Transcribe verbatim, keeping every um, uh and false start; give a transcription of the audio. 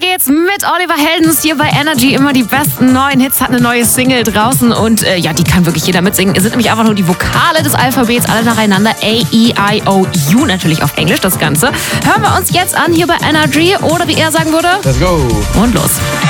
geht's mit Oliver Heldens hier bei Energy. Immer die besten neuen Hits, hat eine neue Single draußen und äh, ja, die kann wirklich jeder mitsingen. Es sind nämlich einfach nur die Vokale des Alphabets, alle nacheinander. A, E, I, O, U, natürlich auf Englisch das Ganze. Hören wir uns jetzt an hier bei Energy oder wie er sagen würde. Let's go. Und los.